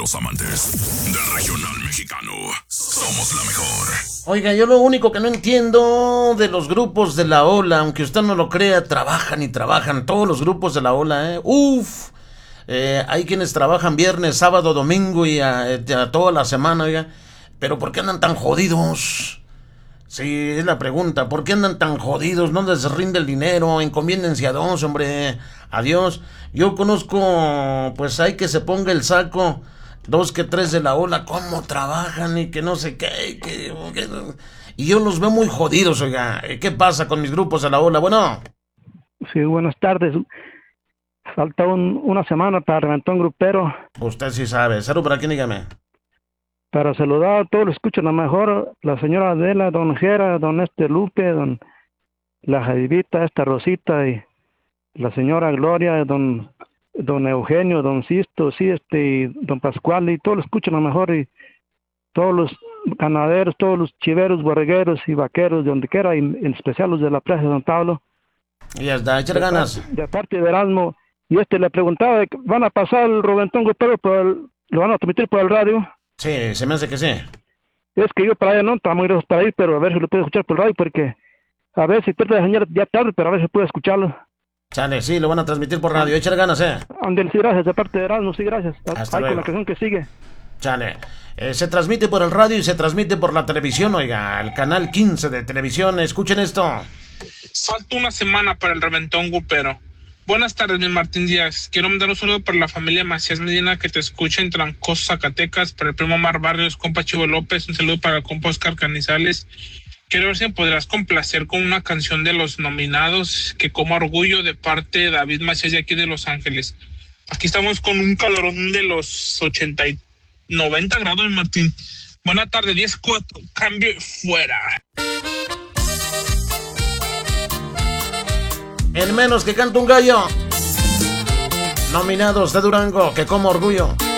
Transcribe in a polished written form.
los amantes del regional mexicano. Somos la mejor. Oiga, yo lo único que no entiendo de los grupos de la ola, aunque usted no lo crea, trabajan y trabajan todos los grupos de la ola, ¿eh? Uf. Hay quienes trabajan viernes, sábado, domingo y a toda la semana, oiga. Pero ¿por qué andan tan jodidos? Sí, es la pregunta. ¿Por qué andan tan jodidos? No les rinde el dinero. Encomiéndense a Dios, hombre. A Dios. Yo conozco, pues hay que se ponga el saco. 2 que 3 de la ola. Cómo trabajan y que no sé qué. Y yo los veo muy jodidos, oiga. ¿Qué pasa con mis grupos de la ola? Bueno. Sí, buenas tardes. Falta una semana para Reventón Grupero. Usted sí sabe. Salud para quién, dígame. Para saludar a todos los escuchan, a lo mejor la señora Adela, don Jera, don Lupe, la Jadivita, Rosita y la señora Gloria, don Eugenio, don Sisto, sí, y don Pascual, y todos los escuchan a lo mejor, y todos los ganaderos, todos los chiveros, borregueros y vaqueros, de donde quiera, y en especial los de la plaza de Don Pablo. Y ya está, echar ganas. De parte de Erasmo, y le preguntaba, ¿van a pasar el Reventón Grupero lo van a transmitir por el radio? Sí, se me hace que sí. Es que yo para allá no, está muy lejos para ir, pero a ver si lo puedo escuchar por el radio, porque a ver si pierde la señal ya tarde, pero a ver si puedo escucharlo. Chale, sí, lo van a transmitir por radio. Echar ganas, Ándale, sí, gracias, de parte de Erasmo, sí, gracias. Hasta luego. Con la canción que sigue. Chale. Se transmite por el radio y se transmite por la televisión, oiga, el canal 15 de televisión. Escuchen esto. Falta una semana para el Reventón Grupero. Buenas tardes, mi Martín Díaz. Quiero mandar un saludo para la familia Macías Medina que te escucha en Trancoso, Zacatecas, para el primo Omar Barrios, compa Chivo López, un saludo para el compa Oscar Canizales. Quiero ver si me podrás complacer con una canción de los nominados, que como orgullo, de parte de David Macías de aquí de Los Ángeles. Aquí estamos con un calorón de los 90 grados, mi Martín. Buenas tardes, 10-4, cambio y fuera. El menos que canta un gallo. Nominados de Durango, que como orgullo.